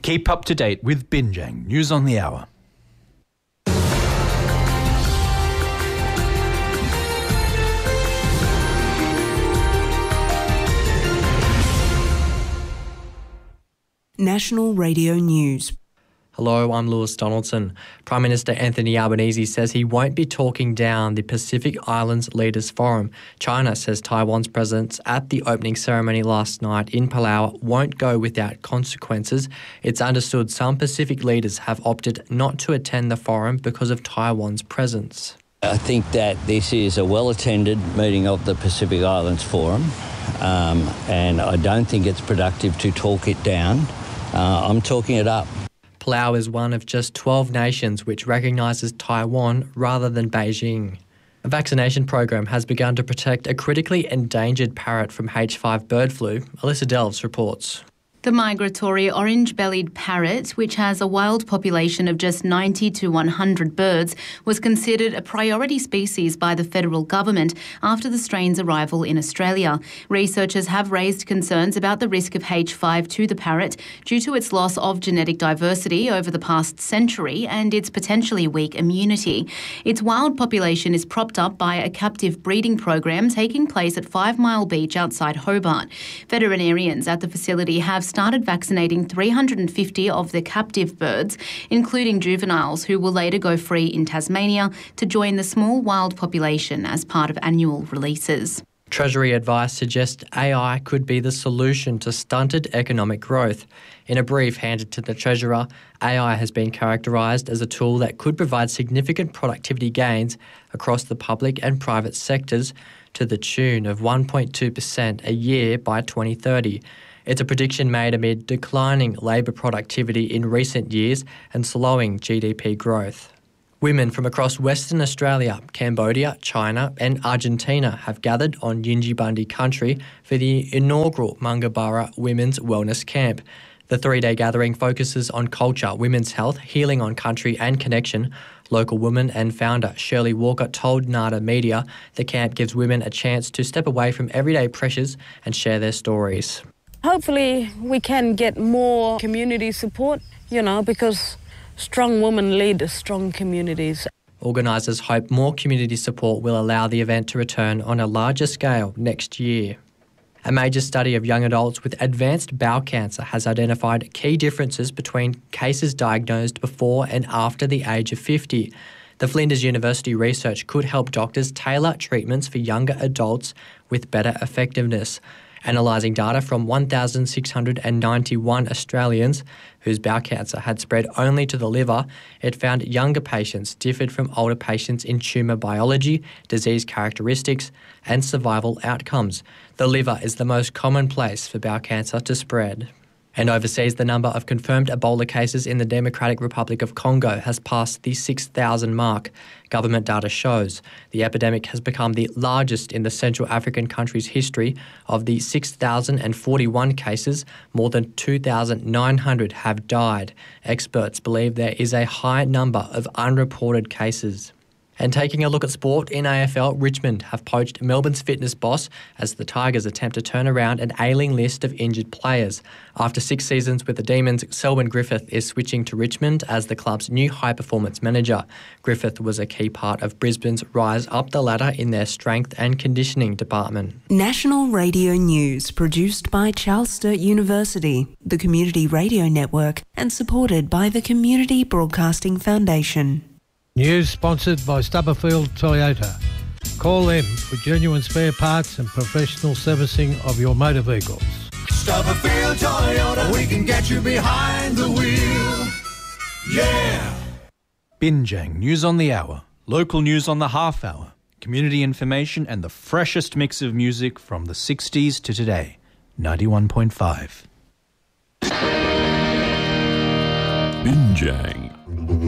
Keep up to date with Binjang News on the Hour. National Radio News. Hello, I'm Lewis Donaldson. Prime Minister Anthony Albanese says he won't be talking down the Pacific Islands Leaders Forum. China says Taiwan's presence at the opening ceremony last night in Palau won't go without consequences. It's understood some Pacific leaders have opted not to attend the forum because of Taiwan's presence. I think that this is a well-attended meeting of the Pacific Islands Forum, and I don't think it's productive to talk it down. I'm talking it up. Palau is one of just 12 nations which recognises Taiwan rather than Beijing. A vaccination program has begun to protect a critically endangered parrot from H5 bird flu. Alyssa Delves reports. The migratory orange-bellied parrot, which has a wild population of just 90 to 100 birds, was considered a priority species by the federal government after the strain's arrival in Australia. Researchers have raised concerns about the risk of H5 to the parrot due to its loss of genetic diversity over the past century and its potentially weak immunity. Its wild population is propped up by a captive breeding program taking place at 5 Mile Beach outside Hobart. Veterinarians at the facility have started vaccinating 350 of the captive birds, including juveniles who will later go free in Tasmania to join the small wild population as part of annual releases. Treasury advice suggests AI could be the solution to stunted economic growth. In a brief handed to the Treasurer, AI has been characterised as a tool that could provide significant productivity gains across the public and private sectors to the tune of 1.2% a year by 2030. It's a prediction made amid declining labour productivity in recent years and slowing GDP growth. Women from across Western Australia, Cambodia, China and Argentina have gathered on Yindjibarndi country for the inaugural Mangabara Women's Wellness Camp. The 3-day gathering focuses on culture, women's health, healing on country and connection. Local woman and founder Shirley Walker told Nada Media the camp gives women a chance to step away from everyday pressures and share their stories. Hopefully we can get more community support, because strong women lead strong communities. Organisers hope more community support will allow the event to return on a larger scale next year. A major study of young adults with advanced bowel cancer has identified key differences between cases diagnosed before and after the age of 50. The Flinders University research could help doctors tailor treatments for younger adults with better effectiveness. Analysing data from 1,691 Australians whose bowel cancer had spread only to the liver, it found younger patients differed from older patients in tumour biology, disease characteristics and survival outcomes. The liver is the most common place for bowel cancer to spread. And overseas, the number of confirmed Ebola cases in the Democratic Republic of Congo has passed the 6,000 mark. Government data shows the epidemic has become the largest in the Central African country's history. Of the 6,041 cases, more than 2,900 have died. Experts believe there is a high number of unreported cases. And taking a look at sport, in AFL, Richmond have poached Melbourne's fitness boss as the Tigers attempt to turn around an ailing list of injured players. After 6 seasons with the Demons, Selwyn Griffith is switching to Richmond as the club's new high-performance manager. Griffith was a key part of Brisbane's rise up the ladder in their strength and conditioning department. National Radio News, produced by Charles Sturt University, the Community Radio Network, and supported by the Community Broadcasting Foundation. News sponsored by Stubberfield Toyota. Call them for genuine spare parts and professional servicing of your motor vehicles. Stubberfield Toyota, we can get you behind the wheel. Yeah! Binjang News on the Hour. Local news on the half hour. Community information and the freshest mix of music from the 60s to today. 91.5. Binjang.